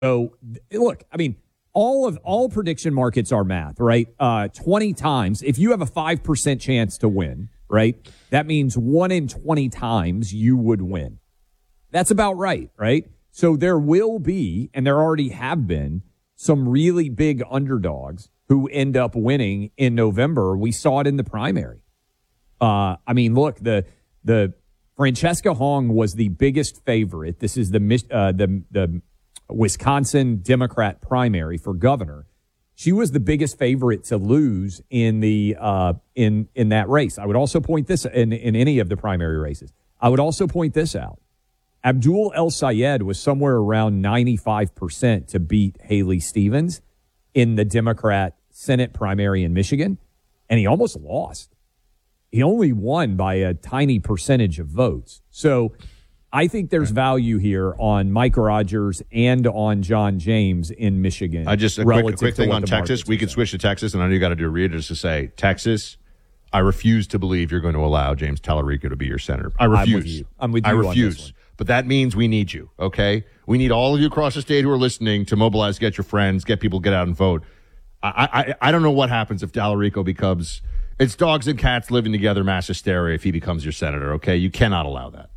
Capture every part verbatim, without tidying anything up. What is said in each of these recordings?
So, look, I mean, all of all prediction markets are math, right? Uh, twenty times, if you have a five percent chance to win, right, that means one in twenty times you would win. That's about right, right? So there will be, and there already have been, some really big underdogs who end up winning in November. We saw it in the primary. Uh, I mean, look, the the Francesca Hong was the biggest favorite. This is the uh, the the Wisconsin Democrat primary for governor. She was the biggest favorite to lose in the uh, in in that race. I would also point this in in any of the primary races. I would also point this out. Abdul El Sayed was somewhere around ninety-five percent to beat Haley Stevens in the Democrat Senate primary in Michigan, and he almost lost. He only won by a tiny percentage of votes. So I think there's value here on Mike Rogers and on John James in Michigan. I just a quick, a quick thing on Texas. We could switch to Texas, and I know you got to do a read just to say, Texas, I refuse to believe you're going to allow James Tallarico to be your senator. I refuse. I'm with you. I'm with you I refuse. On this one. But that means we need you, okay? We need all of you across the state who are listening to mobilize, get your friends, get people, get out and vote. I I, I don't know what happens if Tallarico becomes, it's dogs and cats living together, mass hysteria if he becomes your senator, okay? You cannot allow that.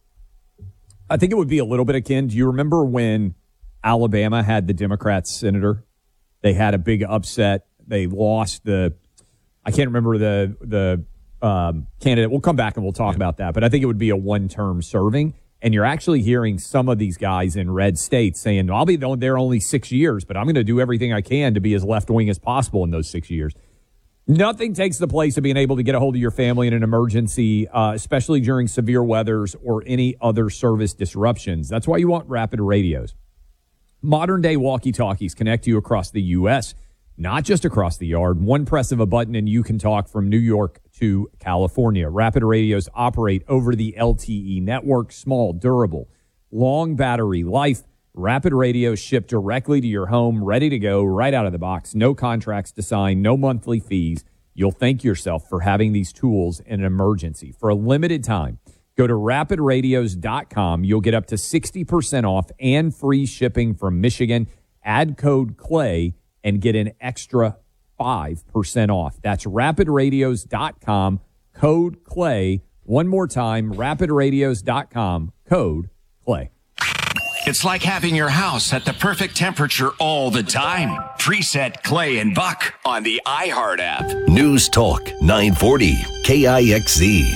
I think it would be a little bit akin. Do you remember when Alabama had the Democrat senator? They had a big upset. They lost the, I can't remember the the um, candidate. We'll come back and we'll talk yeah. about that. But I think it would be a one-term serving. And you're actually hearing some of these guys in red states saying, I'll be there only six years, but I'm going to do everything I can to be as left-wing as possible in those six years. Nothing takes the place of being able to get a hold of your family in an emergency, uh, especially during severe weathers or any other service disruptions. That's why you want Rapid Radios. Modern-day walkie-talkies connect you across the U S, not just across the yard. One press of a button and you can talk from New York to California. Rapid Radios operate over the L T E network, small, durable, long battery life. Rapid Radios ship directly to your home, ready to go, right out of the box. No contracts to sign, no monthly fees. You'll thank yourself for having these tools in an emergency. For a limited time, go to rapid radios dot com. You'll get up to sixty percent off and free shipping from Michigan. Add code CLAY and get an extra five percent off. That's rapid radios dot com, code CLAY. One more time, rapid radios dot com, code CLAY. It's like having your house at the perfect temperature all the time. Preset Clay and Buck on the iHeart app. News Talk nine forty K I X Z.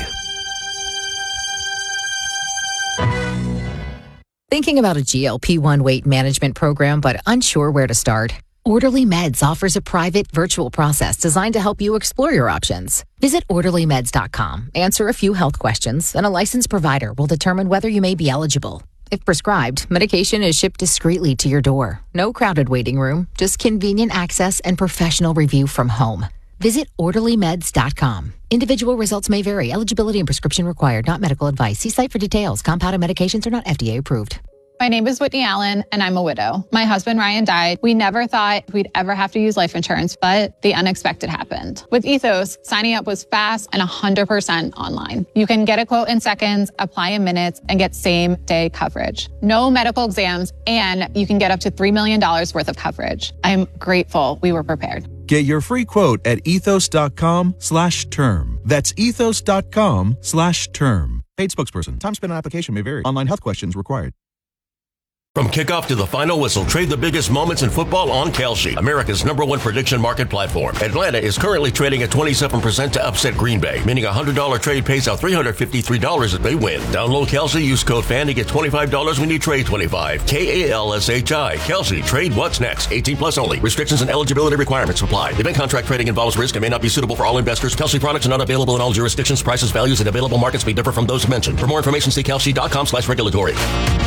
Thinking about a G L P one weight management program but unsure where to start? Orderly Meds offers a private virtual process designed to help you explore your options. Visit orderly meds dot com, answer a few health questions, and a licensed provider will determine whether you may be eligible. If prescribed, medication is shipped discreetly to your door. No crowded waiting room, just convenient access and professional review from home. Visit orderly meds dot com. Individual results may vary. Eligibility and prescription required. Not medical advice. See site for details. Compounded medications are not F D A approved. My name is Whitney Allen, and I'm a widow. My husband, Ryan, died. We never thought we'd ever have to use life insurance, but the unexpected happened. With Ethos, signing up was fast and one hundred percent online. You can get a quote in seconds, apply in minutes, and get same-day coverage. No medical exams, and you can get up to three million dollars worth of coverage. I'm grateful we were prepared. Get your free quote at ethos dot com slash term. That's ethos dot com slash term. Paid spokesperson. Time spent on application may vary. Online health questions required. From kickoff to the final whistle, trade the biggest moments in football on Kalshi, America's number one prediction market platform. Atlanta is currently trading at twenty-seven percent to upset Green Bay, meaning a one hundred dollars trade pays out three hundred fifty-three dollars if they win. Download Kalshi, use code FAN to get twenty-five dollars when you trade twenty-five. K A L S H I. Kalshi. Trade what's next. eighteen plus only. Restrictions and eligibility requirements apply. Event contract trading involves risk and may not be suitable for all investors. Kalshi products are not available in all jurisdictions. Prices, values, and available markets may differ from those mentioned. For more information, see kalshi dot com slash regulatory.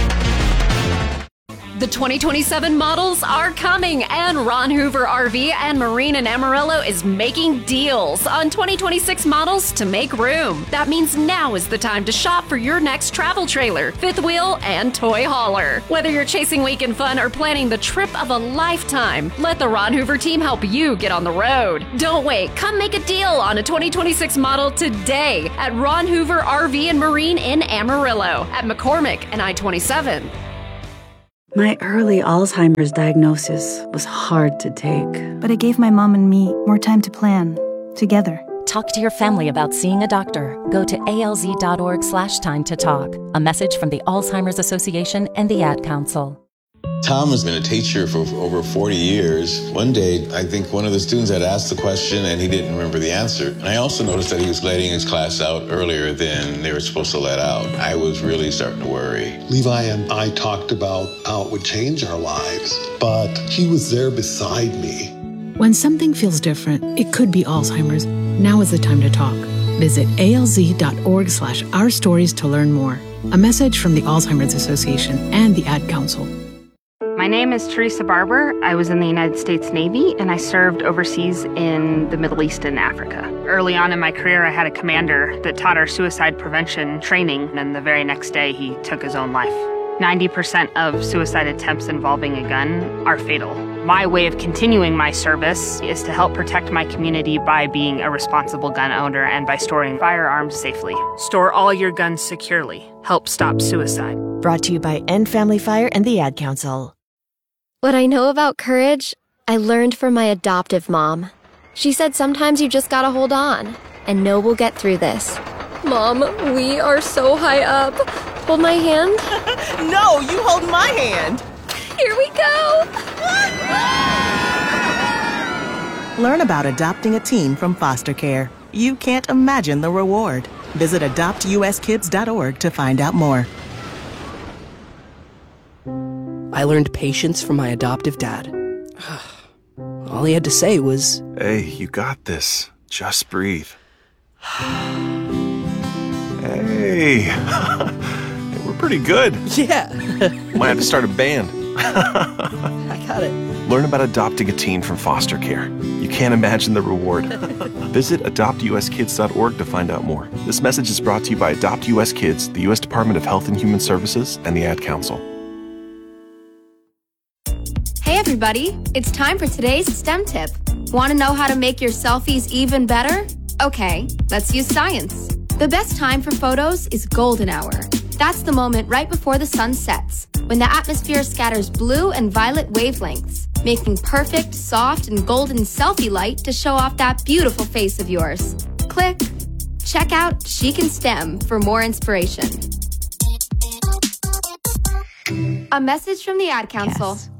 The twenty twenty-seven models are coming, and Ron Hoover R V and Marine in Amarillo is making deals on twenty twenty-six models to make room. That means now is the time to shop for your next travel trailer, fifth wheel, and toy hauler. Whether you're chasing weekend fun or planning the trip of a lifetime, let the Ron Hoover team help you get on the road. Don't wait. Come make a deal on a twenty twenty-six model today at Ron Hoover R V and Marine in Amarillo, at McCormick and I twenty-seven. My early Alzheimer's diagnosis was hard to take. But it gave my mom and me more time to plan, together. Talk to your family about seeing a doctor. Go to alz.org slash time to talk. A message from the Alzheimer's Association and the Ad Council. Tom has been a teacher for over forty years. One day, I think one of the students had asked the question and he didn't remember the answer. And I also noticed that he was letting his class out earlier than they were supposed to let out. I was really starting to worry. Levi and I talked about how it would change our lives, but he was there beside me. When something feels different, it could be Alzheimer's. Now is the time to talk. Visit alz.org slash our stories to learn more. A message from the Alzheimer's Association and the Ad Council. My name is Teresa Barber. I was in the United States Navy, and I served overseas in the Middle East and Africa. Early on in my career, I had a commander that taught our suicide prevention training, and the very next day, he took his own life. ninety percent of suicide attempts involving a gun are fatal. My way of continuing my service is to help protect my community by being a responsible gun owner and by storing firearms safely. Store all your guns securely. Help stop suicide. Brought to you by End Family Fire and the Ad Council. What I know about courage, I learned from my adoptive mom. She said sometimes you just gotta hold on and know we'll get through this. Mom, we are so high up. Hold my hand. No, you hold my hand. Here we go. Learn about adopting a teen from foster care. You can't imagine the reward. Visit adopt u s kids dot org to find out more. I learned patience from my adoptive dad. All he had to say was, "Hey, you got this. Just breathe." Hey, we're pretty good. Yeah. Might have to start a band. I got it. Learn about adopting a teen from foster care. You can't imagine the reward. Visit adopt u s kids dot org to find out more. This message is brought to you by Adopt U S Kids, the U S Department of Health and Human Services, and the Ad Council. Hey everybody, it's time for today's STEM tip. Want to know how to make your selfies even better? Okay, let's use science. The best time for photos is golden hour. That's the moment right before the sun sets, when the atmosphere scatters blue and violet wavelengths, making perfect, soft, and golden selfie light to show off that beautiful face of yours. Click. Check out Chic and STEM for more inspiration. A message from the Ad Council. Yes.